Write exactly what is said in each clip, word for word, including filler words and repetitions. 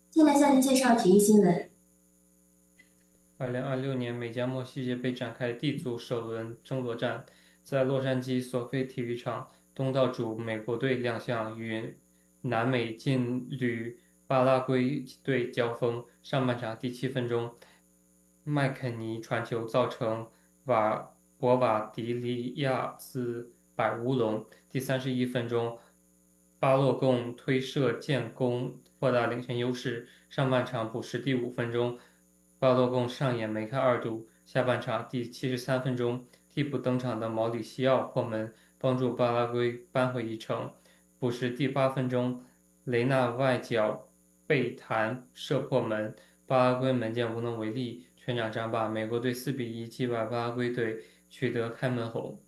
下面向您介绍体育新闻。 二零二六年美加墨世界杯展开 D 组首轮争夺战，在洛杉矶索菲体育场，东道主美国队亮相与南美劲旅巴拉圭队交锋。上半场第七分钟，麦肯尼传球造成瓦博瓦迪利亚兹摆乌龙。第三十一分钟，巴洛贡推射建功，扩大领先优势。上半场补时第五分钟，巴洛贡上演梅开二度。下半场第七十三分钟，替补登场的毛里西奥破门，帮助巴拉圭扳回一城。补时第八分钟，雷纳外脚背弹射破门，巴拉圭门将无能为力。全场战罢，美国队四比一击败巴拉圭队，取得开门红。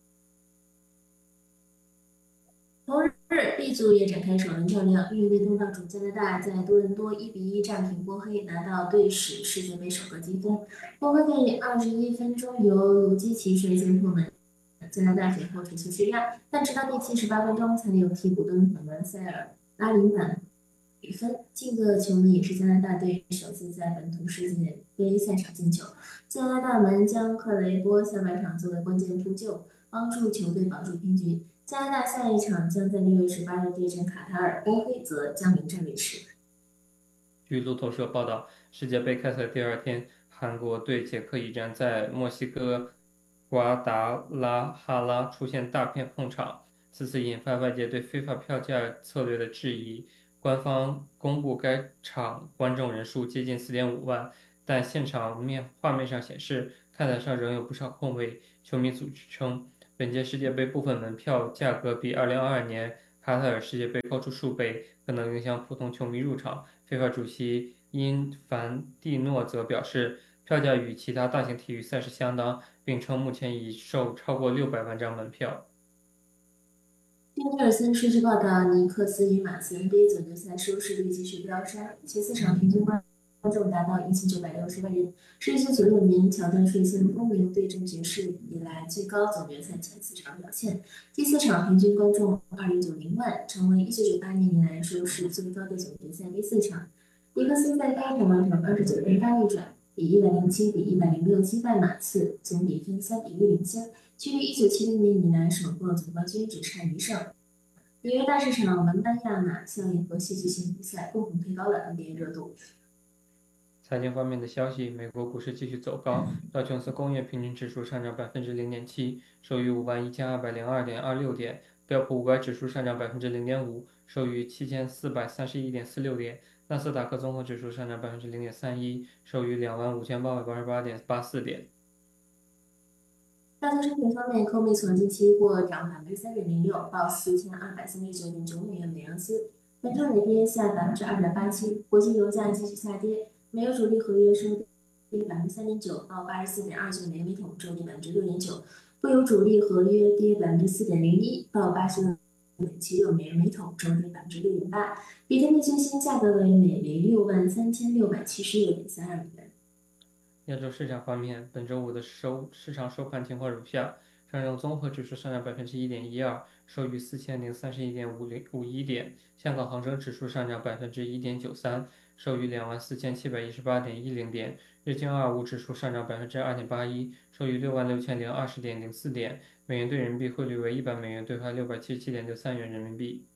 同日，B 组也展开首轮较量，因为东道主加拿大在多伦多一比一战平波黑，拿到队史世界杯首个积分。波黑在二十一分钟由卢基奇率先破门，加拿大随后持续施压，但直到第七十八分钟才有替补登场的塞尔拉林扳比分。这个球呢，也是加拿大队首次在本土世界杯赛场进球。加拿大门将克雷波下半场作为关键扑救，帮助球队保住平局。加拿大下一场将在六月十八日对阵卡塔尔，波黑则将临战卫士。 据路透社报道，世界杯开赛第二天，韩国对捷克一战在墨西哥瓜达拉哈拉出现大片碰场，此次引发外界对非法票价策略的质疑。官方公布该场观众人数接近四点五万，但现场面画面上显示，看台上仍有不少空位。球迷组织称，本届世界杯部分门票价格比二零二二年卡塔尔世界杯高出数倍，可能影响普通球迷入场。非法主席因凡蒂诺则表示，票价与其他大型体育赛事相当，并称目前已售超过六百万张门票。 据尼尔森数据报道，尼克斯与马刺 N B A 总决赛收视率继续飙升，前四场平均观众达到一千九百六十万人，是一九九六年乔丹率先公牛对阵爵士以来最高总决赛前四场表现。第四场平均观众二点九零万，成为一九九八年以来收视最高的总决赛第四场。尼克斯在该场完成二十九分大逆转，以一百零七比一百零六击败马刺，总比分三比一领先。距离一九七零年以来首获总冠军只差一胜。纽约大市场文班亚马效应和戏剧性比赛共同推高了 N B A 热度。 财经方面的消息，美国股市继续走高，道琼斯工业平均指数上涨百分之零点七，收于五万一千二百零二点二六点；标普五百指数上涨百分之零点五，收于七千四百三十一点四六点；纳斯达克综合指数上涨百分之零点三一，收于两万五千八百八十八点八四点。 大宗商品方面，科美从近期货涨百分之三点零六，报四千二百三十九点九美元每盎司，本周累跌下百分之二点八七。国际油价继续下跌，美油主力合约收跌百分之三点九，报八十四点二九美元每桶，周跌百分之六点九。布油主力合约跌百分之四点零一，报八十六点七六美元每桶，周跌百分之六点八。比特币最新价格为每枚六万三千六百七十六点三二美元。 亚洲市场方面，本周五的收市场收盘情况如下：上证综合指数上涨百分之一点一二，收于四千零三十一点五零五一点；香港恒生指数上涨百分之一点九三，收于两万四千七百一十八点一零点；日经二五指数上涨百分之二点八一，收于六万六千零二十点零四点。美元兑人民币汇率为一百美元兑换六百七十七点六三元人民币。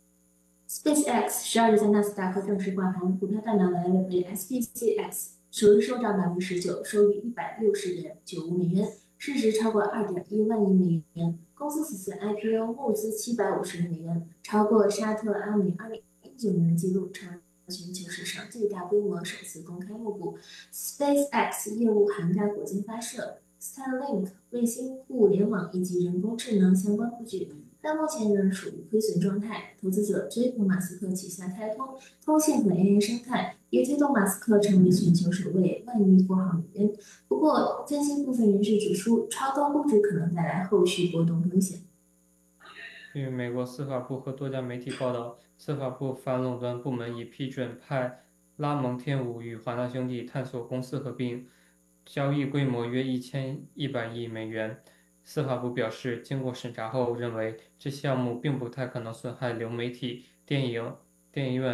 SpaceX 十二日在纳斯达克正式挂牌，股票代码为 S P C X，首日收涨百分之十九，收于一百六十点九五美元，市值超过二点一万亿美元。公司此次 I P O 募资七百五十亿美元，超过沙特阿美二零一九年的记录，成为全球史上最大规模首次公开募股。SpaceX 业务涵盖火箭发射、Starlink 卫星互联网以及人工智能相关布局。但目前仍属于亏损状态。投资者追捧马斯克旗下太空、通信和 A I 生态，也推动马斯克成为全球首位万亿富豪女人。不过，分析部分人士指出，超高估值可能带来后续波动风险。 据美国司法部和多家媒体报道，司法部反垄断部门已批准派拉蒙天武与华纳兄弟探索公司合并，交易规模约一千一百亿美元。司法部表示，经过审查后认为，这项目并不太可能损害流媒体、电影、电影院、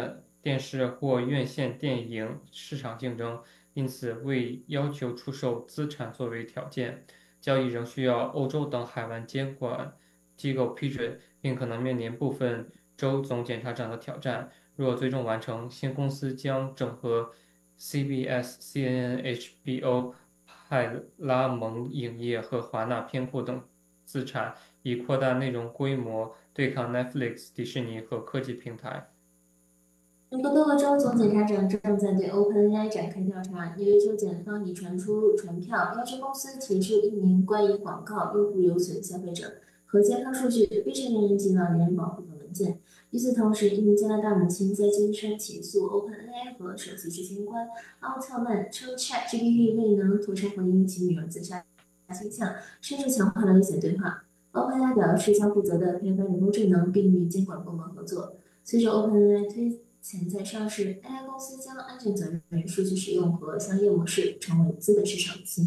电视或院线电影市场竞争，因此未要求出售资产作为条件。交易仍需要欧洲等海湾监管机构批准，并可能面临部分州总检察长的挑战。若最终完成，新公司将整合 C B S、C N N、H B O、派拉蒙影业和华纳片库等资产，以扩大内容规模，对抗 Netflix、迪士尼和科技平台。 美国多个州总检察长正在对 OpenAI 展开调查。纽约州检方已传出传票，要求公司提出一名关于广告、用户留存、消费者和健康数据、未成年人及老年人保护等文件。与此同时，一名加拿大母亲在今生起诉 OpenAI 和首席执行官奥特曼，称 ChatGPT 未能妥善回应其女儿自杀倾向，甚至强化了危险对话。OpenAI 表示将负责的开发人工智能，并与监管部门合作。随着 OpenAI 推潜在上市，A I 公司将安全责任、数据使用和商业模式成为资本市场的新